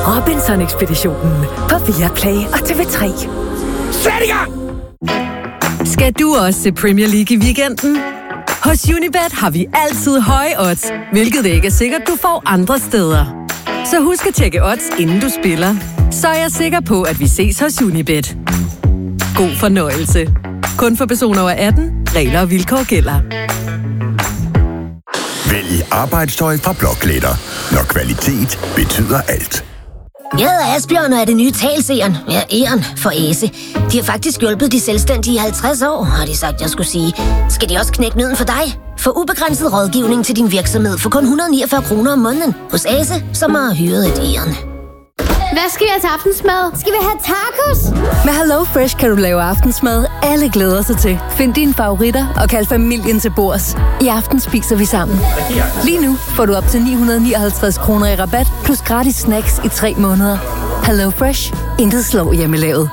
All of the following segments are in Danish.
Robinson-ekspeditionen på Viaplay og TV3. Sæt i gang! Skal du også se Premier League i weekenden? Hos Unibet har vi altid høje odds, hvilket ikke er sikkert, du får andre steder. Så husk at tjekke odds, inden du spiller. Så er jeg sikker på, at vi ses hos Unibet. God fornøjelse. Kun for personer over 18. Regler og vilkår gælder. Vælg arbejdstøj fra Blokletter, når kvalitet betyder alt. Jeg hedder Asbjørn og er det nye talseren. Ja, Eren for Æse. De har faktisk hjulpet de selvstændige i 50 år, har de sagt, jeg skulle sige. Skal de også knække nøden for dig? Få ubegrænset rådgivning til din virksomhed for kun 149 kroner om måneden hos Æse, som har hyret et Eren. Hvad skal vi have til aftensmad? Skal vi have tacos? Med HelloFresh kan du lave aftensmad, alle glæder sig til. Find dine favoritter og kald familien til bords. I aften spiser vi sammen. Lige nu får du op til 959 kroner i rabat, plus gratis snacks i 3 måneder. HelloFresh. Intet slår hjemmelavet.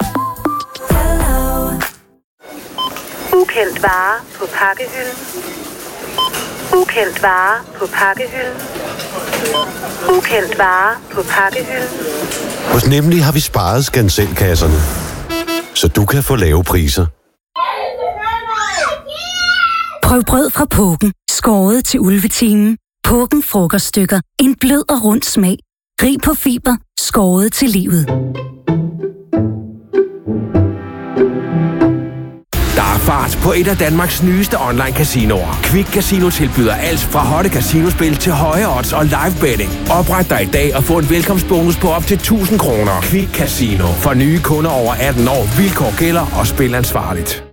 Ukendt vare på pakkehylden. Ukendt vare på pakkehylden. Ukendt vare på pakkehylden. Hos Nemlig har vi sparet skanselkasserne, så du kan få lave priser. Prøv brød fra Pågen, skåret til ulvetimen. Pågen frokoststykker, en blød og rund smag. Rig på fiber, skåret til livet. Der er fart på et af Danmarks nyeste online-casinoer. Quick Casino tilbyder alt fra hotte casinospil til høje odds og live betting. Opret dig i dag og få en velkomstbonus på op til 1000 kroner. Quick Casino. For nye kunder over 18 år. Vilkår gælder og spil ansvarligt.